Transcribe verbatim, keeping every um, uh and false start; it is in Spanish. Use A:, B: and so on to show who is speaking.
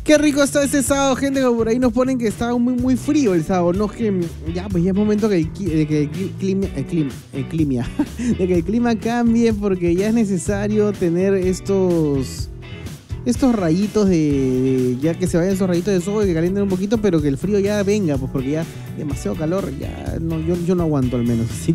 A: Qué rico está este sábado, gente, que por ahí nos ponen que está muy muy frío el sábado. No es que ya, pues ya es momento que el, de que el clima, el clima, el clima, de que el clima cambie, porque ya es necesario tener estos estos rayitos de, de ya que se vayan esos rayitos de sol, que calienten un poquito, pero que el frío ya venga, pues porque ya demasiado calor, ya no, yo, yo no aguanto al menos. Así